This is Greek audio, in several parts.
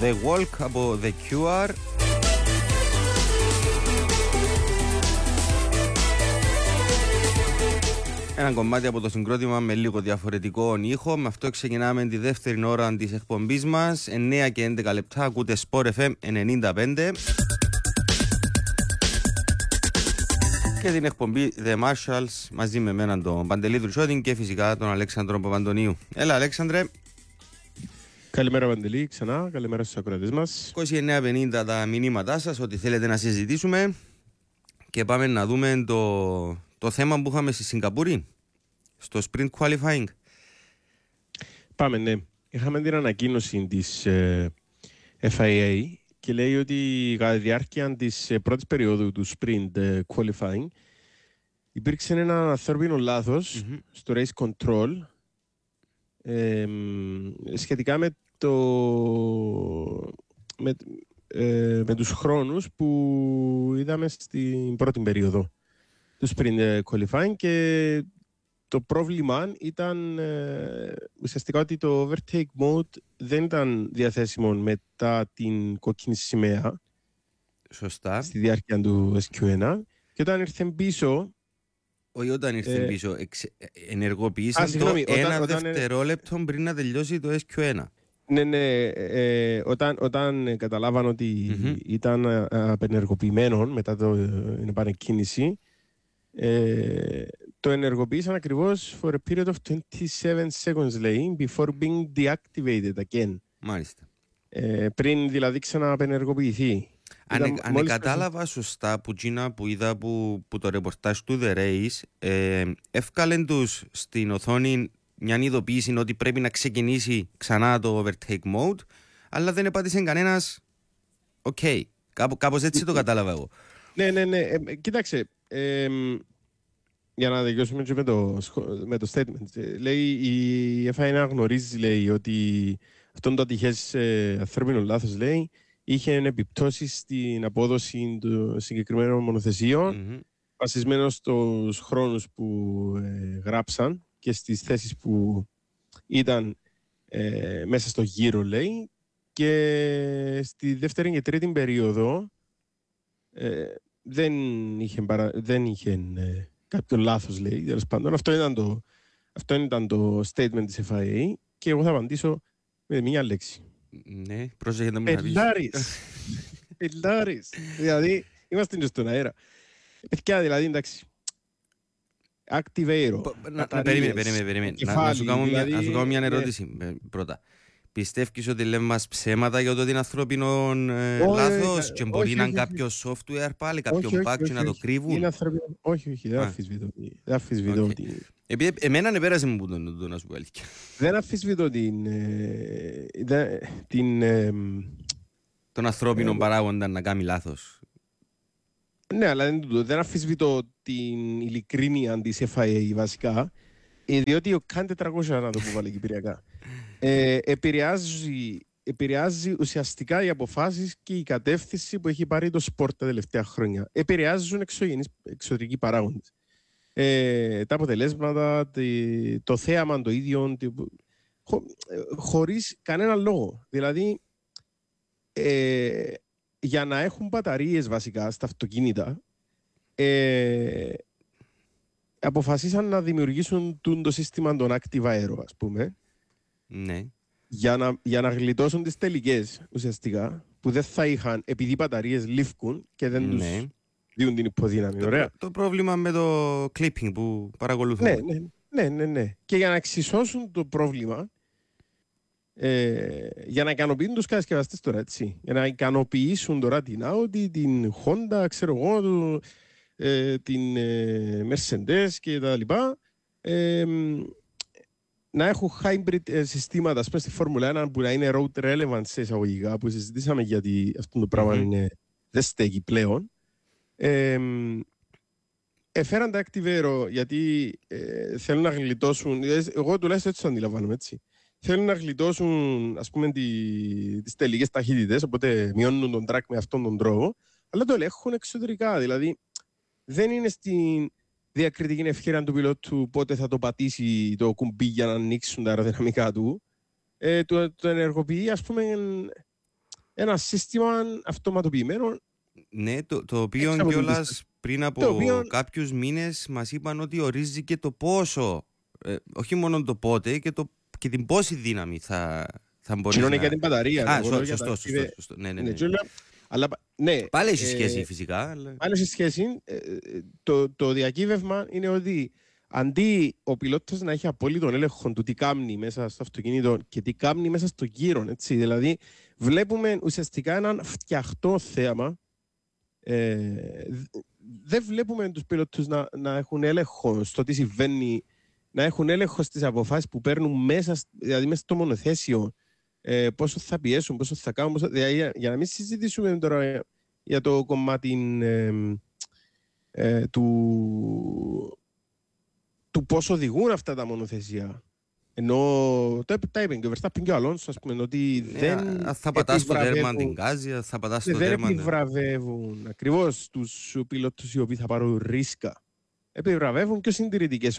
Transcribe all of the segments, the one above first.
The Walk από The Cure. Ένα κομμάτι από το συγκρότημα με λίγο διαφορετικό ήχο. Με αυτό ξεκινάμε τη δεύτερη ώρα της εκπομπής μας. 9 και 11 λεπτά ακούτε Sport FM 95. Και την εκπομπή The Marshalls μαζί με εμένα τον Παντελή Δρουσιώτη και φυσικά τον Αλέξανδρο Παπαντονίου. Έλα Αλέξανδρε. Καλημέρα Παντελή, ξανά, καλημέρα στους ακροατές μας. 29.50 τα μηνύματά σας, ό,τι θέλετε να συζητήσουμε. Και πάμε να δούμε το θέμα που είχαμε στη Σιγκαπούρη, στο Sprint Qualifying. Πάμε, ναι. Είχαμε την ανακοίνωση της FIA και λέει ότι κατά τη διάρκεια της πρώτης περίοδου του Sprint Qualifying υπήρξε ένα ανθρώπινο λάθος στο Race Control σχετικά με τους χρόνους που είδαμε στην πρώτη περίοδο του Sprint Qualifying, και το πρόβλημα ήταν ουσιαστικά ότι το Overtake Mode δεν ήταν διαθέσιμο μετά την κόκκινη σημαία. Σωστά. Στη διάρκεια του SQ1, και όταν ήρθε πίσω... Όχι όταν ήρθε πίσω, ενεργοποιήσαν ένα δευτερόλεπτο πριν να τελειώσει το SQ1. Ναι, όταν καταλάβαν ότι ήταν απενεργοποιημένο μετά την επανεκκίνηση, το ενεργοποίησαν ακριβώς for a period of 27 seconds, λέει, before being deactivated again. Μάλιστα. Πριν δηλαδή ξαναπενεργοποιηθεί. Αν κατάλαβα σωστά που είδα που το ρεπορτάζ του The Race, εύκαλεν τους στην οθόνη μια ειδοποίηση ότι πρέπει να ξεκινήσει ξανά το Overtake Mode, αλλά δεν επάτησε κανένας OK. Κάπως έτσι το κατάλαβα εγώ. Ναι. Κοίταξε, για να τελειώσουμε και με το statement. Λέει η FIA αναγνωρίζει, λέει, ότι αυτόν το ατυχές ανθρώπινο λάθος, λέει, είχε επιπτώσεις στην απόδοση των συγκεκριμένων μονοθεσιών, βασισμένο στους χρόνους που γράψαν και στις θέσεις που ήταν μέσα στο γύρο, λέει, και στη δεύτερη και τρίτη περίοδο δεν είχε κάποιο λάθος, λέει, τέλος πάντων. Αυτό ήταν το statement της FIA, και εγώ θα απαντήσω με μια λέξη. Ναι, πρόσεχε να μην Πελάρης. Δηλαδή, είμαστε και στον αέρα. Παιδιά, δηλαδή, εντάξει. Activeiro. Περίμενε. Να σου κάνω μια ερώτηση πρώτα. Πιστεύεις ότι λέμε μας ψέματα για το ότι είναι ανθρώπινο λάθος και μπορεί να είναι κάποιο software πάλι, κάποιο bug να το κρύβουν? Όχι, δεν αφισβητώ ότι... Επειδή εμένα δεν πέρασε μου το να σου πω αλήθεια. Δεν αφισβητώ τον ανθρώπινο παράγοντα να κάνει λάθος. Ναι, αλλά δεν αφισβητώ την ειλικρίνεια της FIA βασικά, διότι ο καν 400, να το πω πάλι κυπριακά, επηρεάζει ουσιαστικά οι αποφάσεις και η κατεύθυνση που έχει πάρει το σπορτ τα τελευταία χρόνια. Επηρεάζουν εξωτερικοί παράγοντες. Τα αποτελέσματα, το θέαμα το ίδιο, χωρίς κανένα λόγο. Δηλαδή, για να έχουν μπαταρίες βασικά στα αυτοκίνητα, αποφασίσαν να δημιουργήσουν το σύστημα των Active Aero, ας πούμε. Ναι. Για να γλιτώσουν τις τελικές, ουσιαστικά, που δεν θα είχαν, επειδή οι μπαταρίες λήφκουν και δεν τους διούν την υποδύναμη. Ωραία. Το πρόβλημα με το clipping που παρακολουθούμε. Ναι. Και για να εξισώσουν το πρόβλημα, για να ικανοποιήσουν τους κατασκευαστές τώρα, έτσι. Για να ικανοποιήσουν τώρα την Audi, την Honda, ξέρω εγώ, την Mercedes και τα λοιπά, να έχουν hybrid συστήματα, ας πούμε, στη Φόρμουλα 1 που να είναι road relevant σε εισαγωγικά, που συζητήσαμε, γιατί αυτό το πράγμα δεν στέκει πλέον. Έφεραν τα Active γιατί θέλουν να γλιτώσουν, εγώ τουλάχιστον έτσι το αντιλαμβάνομαι, έτσι. Θέλουν να γλιτώσουν, ας πούμε, τις τελικές ταχύτητες, οπότε μειώνουν τον track με αυτόν τον τρόπο, αλλά το ελέγχουν εξωτερικά. Δηλαδή, δεν είναι στην διακριτική ευκαιρία του πιλότου πότε θα το πατήσει το κουμπί για να ανοίξουν τα αεροδυναμικά του. Το ενεργοποιεί, ας πούμε, ένα σύστημα αυτοματοποιημένο. Ναι, το οποίο κιόλας πριν από κάποιους μήνες μας είπαν ότι ορίζει και το πόσο, όχι μόνο το πότε, και την πόση δύναμη θα μπορείς να... Κοινώνει για την μπαταρία. Σωστό. Ναι. Αλλά, ναι, πάλι έχει σχέση φυσικά. Αλλά... πάλι έχει σχέση. Το διακύβευμα είναι ότι αντί ο πιλότος να έχει απόλυτο έλεγχο του τι κάνει μέσα στο αυτοκίνητο και τι κάνει μέσα στο γύρο, έτσι, δηλαδή βλέπουμε ουσιαστικά έναν φτιαχτό θέαμα. Δεν βλέπουμε τους πιλότους να έχουν έλεγχο στο τι συμβαίνει, να έχουν έλεγχο στις αποφάσεις που παίρνουν μέσα, δηλαδή μέσα στο μονοθέσιο, πόσο θα πιέσουν, πόσο θα κάνουν, δηλαδή, για να μην συζητήσουμε τώρα για το κομμάτι του πώς οδηγούν αυτά τα μονοθεσία. Ενώ τα είπε και ο Verstappen και ο Αλόνσο, ας πούμε, ότι δεν θα πατάς στο τέρμα την γκάζια, θα πατάς στο τέρμα... Δεν επιβραβεύουν ακριβώς τους πιλότους οι οποίοι θα πάρουν ρίσκα. Επιβραβεύουν πιο συντηρητικές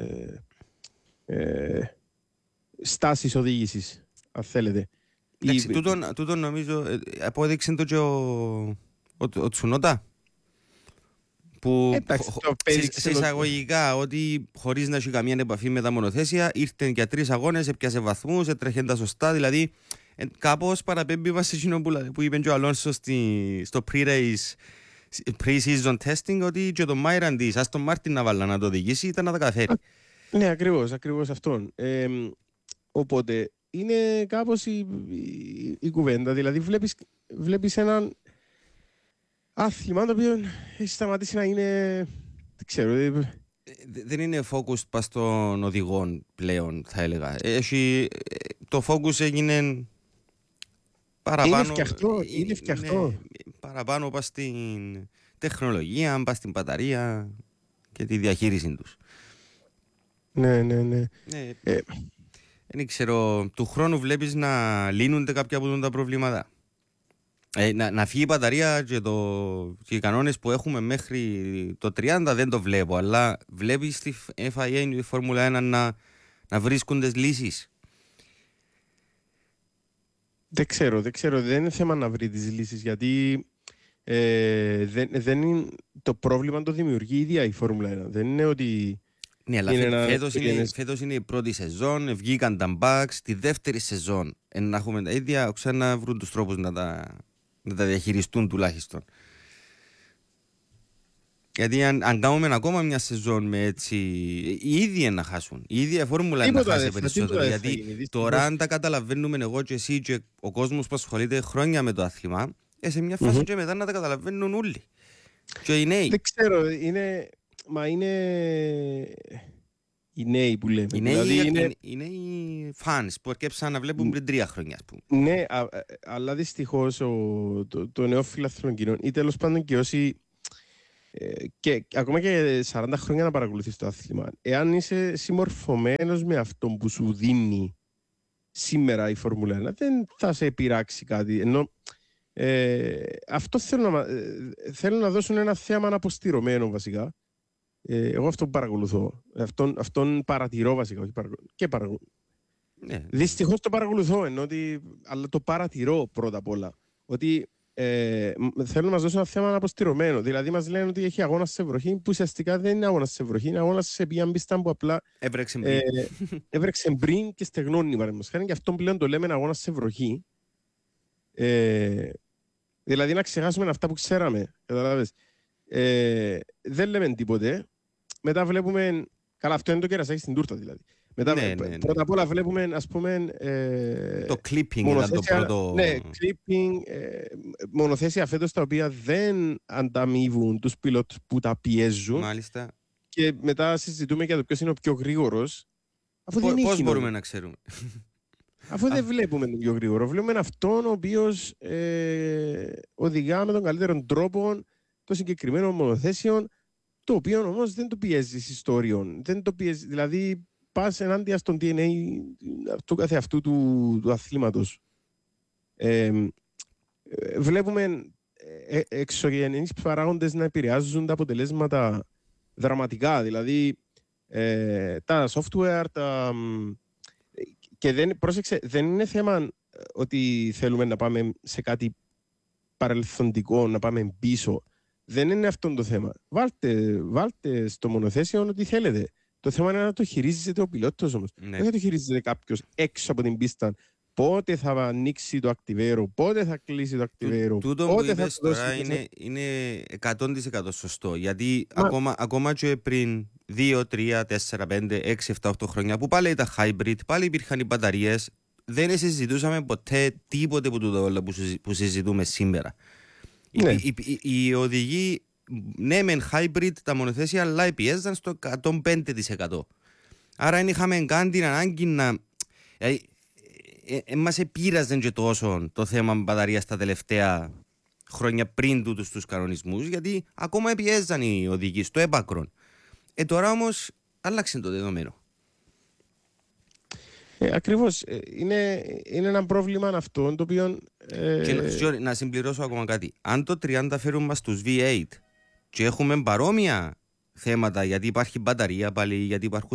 στάσεις οδήγησης, αν θέλετε. Εντάξει, τούτον νομίζω απόδειξε το και ο Τσουνότα. Που σε εισαγωγικά ότι χωρίς να έχει καμία επαφή με τα μονοθέσια ήρθε για 3 αγώνες, έπιασε βαθμούς, έτρεχε τα σωστά, δηλαδή κάπως παραπέμπει μας σε εκείνο που είπε και ο Αλόνσο στο pre-season testing, ότι και τον Μάιραν της Άστον Μάρτιν να βάλει να το οδηγήσει ήταν να τα καταφέρει. Ναι, ακριβώς αυτόν. Οπότε είναι κάπως η κουβέντα, δηλαδή βλέπεις έναν άθλημα το οποίο έχει σταματήσει να είναι, δεν ξέρω. Δεν είναι focus πας των οδηγών πλέον, θα έλεγα. Το focus έγινε παραπάνω. Είναι φτιαχτό. Παραπάνω πας στην τεχνολογία, πας στην μπαταρία και τη διαχείριση τους. Ναι. Δεν ξέρω, του χρόνου βλέπεις να λύνονται κάποια από τα προβλήματα. Να φύγει η μπαταρία και οι κανόνες που έχουμε μέχρι το 30 δεν το βλέπω, αλλά βλέπεις στη FIA η Φόρμουλα 1 να βρίσκουν τις λύσεις. Δεν ξέρω, δεν είναι θέμα να βρει τις λύσεις, γιατί δεν είναι, το πρόβλημα το δημιουργεί η ίδια η Φόρμουλα 1. Δεν είναι ότι... Ναι, αλλά φέτος είναι η πρώτη σεζόν, βγήκαν τα bugs, τη δεύτερη σεζόν να έχουμε τα ίδια, ξανά βρουν τους τρόπους να τα διαχειριστούν τουλάχιστον. Γιατί αν κάνουμε ακόμα μια σεζόν με έτσι, οι ίδιοι να χάσουν. Η ίδια φόρμουλα είναι να χάσει περισσότερο. Γιατί τώρα, αν τα καταλαβαίνουμε εγώ και εσύ και ο κόσμος που ασχολείται χρόνια με το άθλημα, σε μια φάση και μετά να τα καταλαβαίνουν όλοι. Και οι νέοι. Δεν ξέρω, μα είναι οι νέοι που λέμε. Οι νέοι fans που έρκεψαν να βλέπουν πριν 3 χρόνια. Ναι, αλλά δυστυχώς το νέο φιλαθλών κοινών ή τέλος πάντων και όσοι και ακόμα και 40 χρόνια να παρακολουθείς το άθλημα, εάν είσαι συμμορφωμένος με αυτό που σου δίνει σήμερα η Φόρμουλα 1, δεν θα σε πειράξει κάτι. Ενώ αυτό θέλω να δώσουν ένα θέαμα αποστηρωμένο βασικά. Εγώ αυτό παρακολουθώ. Αυτόν παρατηρώ βασικά. Ναι. Δυστυχώς το παρακολουθώ, αλλά το παρατηρώ πρώτα απ' όλα. Ότι θέλουν να μας δώσουν ένα θέμα αποστηρωμένο. Δηλαδή μας λένε ότι έχει αγώνα σε βροχή, που ουσιαστικά δεν είναι αγώνα σε βροχή, είναι αγώνα σε μια πίστα που απλά έβρεξε πριν και στεγνώνει. Και αυτό πλέον το λέμε αγώνα σε βροχή. Δηλαδή να ξεχάσουμε αυτά που ξέραμε. Καταλάβες. Δεν λέμε τίποτε. Μετά βλέπουμε. Καλά, αυτό είναι το κερασάκι στην τούρτα δηλαδή. Μετά, πρώτα απ' όλα βλέπουμε, ας πούμε, το clipping ήταν το πρώτο. Ναι, clipping, μονοθέσια φέτος τα οποία δεν ανταμείβουν τους πιλότους που τα πιέζουν. Μάλιστα. Και μετά συζητούμε για το ποιος είναι ο πιο γρήγορος. Πώς μπορούμε να ξέρουμε? Αφού δεν βλέπουμε τον πιο γρήγορο, βλέπουμε αυτόν ο οποίος οδηγά με τον καλύτερο τρόπο το συγκεκριμένο μονοθέσιο, το οποίο όμως δεν το πιέζει ιστοριών. Δεν το πιέζει, δηλαδή πας ενάντια στον DNA του καθεαυτού του αθλήματος. Βλέπουμε εξωγενείς παράγοντες να επηρεάζουν τα αποτελέσματα δραματικά. Δηλαδή τα software, και πρόσεξε, δεν είναι θέμα ότι θέλουμε να πάμε σε κάτι παρελθοντικό, να πάμε πίσω. Δεν είναι αυτό το θέμα. Βάλτε στο μονοθέσιο ό,τι θέλετε. Το θέμα είναι να το χειρίζεται ο πιλότος όμως. Ναι. Όχι να το χειρίζεται κάποιος έξω από την πίστα. Πότε θα ανοίξει το ακτιβέρο, πότε θα κλείσει το ακτιβέρο. Τούτο που είπες τώρα είναι 100% σωστό. Γιατί ακόμα και πριν 2, 3, 4, 5, 6, 7, 8 χρόνια που πάλι ήταν hybrid, πάλι υπήρχαν οι μπαταρίες, δεν συζητούσαμε ποτέ τίποτε που τούτο που συζητούμε σήμερα. Ναι. Οι οδηγοί, ναι μεν hybrid τα μονοθέσια, αλλά πιέζαν στο 105%. Άρα δεν είχαμε καν την ανάγκη να... μας επήραζε και τόσο το θέμα μπαταρίας τα τελευταία χρόνια πριν τούτους τους κανονισμούς, γιατί ακόμα πιέζαν οι οδηγοί στο έπακρον. Τώρα όμως άλλαξε το δεδομένο. Ακριβώς. Είναι ένα πρόβλημα αυτό το οποίο... Και να συμπληρώσω ακόμα κάτι. Αν το 30 φέρουν μας τους V8 και έχουμε παρόμοια θέματα, γιατί υπάρχει μπαταρία πάλι, γιατί υπάρχουν